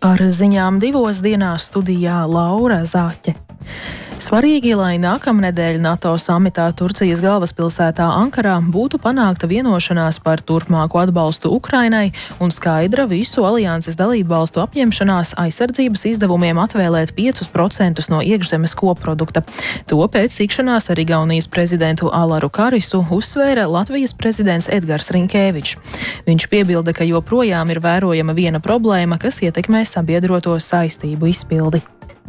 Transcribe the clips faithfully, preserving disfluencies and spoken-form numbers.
Ar ziņām divos dienās studijā Laura Zaķe. Svarīgi, lai nākamnedēļ NATO samitā Turcijas galvaspilsētā Ankarā būtu panākta vienošanās par turpmāku atbalstu Ukrainai un skaidra visu alianses dalību valstu apņemšanās aizsardzības izdevumiem atvēlēt piecus procentus no iekšzemes koprodukta. To pēc tikšanās ar Igaunijas prezidentu Alaru Karisu uzsvēra Latvijas prezidents Edgars Rinkēvičs. Viņš piebilda, ka joprojām ir vērojama viena problēma, kas ietekmē sabiedroto saistību izpildi.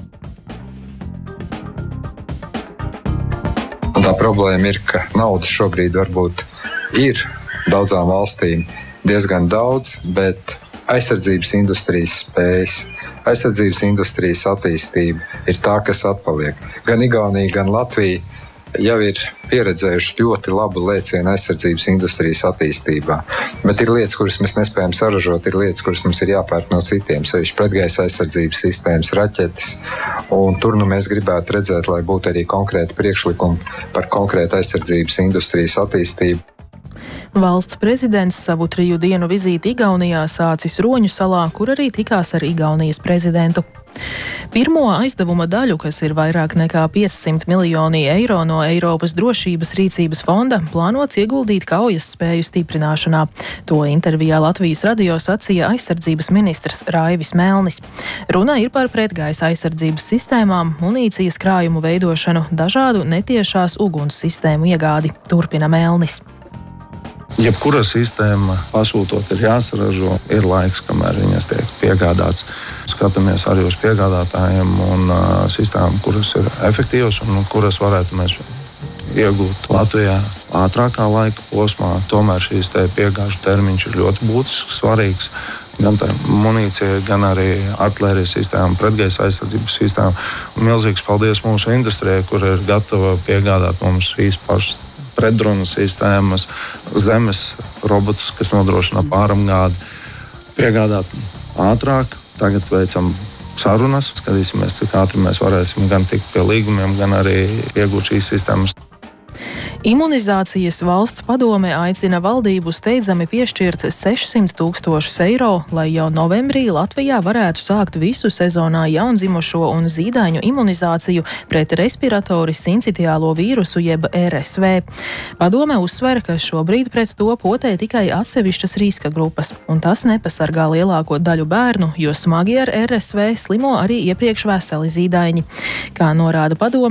Un tā problēma ir, ka naudas šobrīd varbūt ir daudzām valstīm diezgan daudz, bet aizsardzības industrijas spējas, aizsardzības industrijas attīstība ir tā, kas atpaliek. Gan Igaunija, gan Latvija jau ir pieredzējušas ļoti labu lēcienu aizsardzības industrijas attīstībā. Bet ir lietas, kuras mēs nespējam saražot, ir lietas, kuras mums ir jāpērk no citiem, sevišķi pretgaisa aizsardzības sistēmas, raķetes. Un tur nu mēs gribētu redzēt, lai būtu arī konkrēti priekšlikumi par konkrētu aizsardzības industrijas attīstību. Valsts prezidents savu triju dienu vizīti Igaunijā sācis Roņu salā, kur arī tikās ar Igaunijas prezidentu. Pirmo aizdevuma daļu, kas ir vairāk nekā piecsimt miljoni eiro no Eiropas drošības rīcības fonda, plānots ieguldīt kaujas spēju stiprināšanā. To intervijā Latvijas radio sacīja aizsardzības ministrs Raivis Melnis. Runa ir par pretgaisa aizsardzības sistēmām, munīcijas krājumu veidošanu, dažādu netiešās uguns sistēmu iegādi, turpina Melnis. Jebkura sistēma pasūtot ir jāsaražo, ir laiks, kamēr viņas tiek piegādāts. Skatāmies arī uz piegādātājiem un uh, sistēmām, kuras ir efektīvas un kuras varētu mēs iegūt Latvijā ātrākā laika posmā. Tomēr šīs te piegāžu termiņš ir ļoti būtisks, svarīgs. Gan tā munīcija, gan arī artilērijas sistēma, pretgaisa aizsardzības sistēma. Un milzīgs paldies mūsu industrijai, kur ir gatava piegādāt mums īsti pašas pretdrona sistēmas, zemes robotus, kas nodrošina pārapgādi, piegādāt ātrāk. Tagad veicam sarunas, skatīsimies, cik ātri mēs varēsim gan tikt pie līgumiem, gan arī iegūt šīs sistēmas. Imunizācijas valsts padome aicina valdību steidzami piešķirt sešsimt tūkstošus eiro, lai jau novembrī Latvijā varētu sākt visu sezonā jaundzimušo un zīdaiņu imunizāciju pret respiratoris sincitiālo vīrusu jeb R S V. Padome uzsver, ka šobrīd pret to potē tikai atsevišķas riska grupas, un tas nepasargā lielāko daļu bērnu, jo smagi ar R S V slimo arī iepriekš veseli zīdaiņi. Kā norāda padome,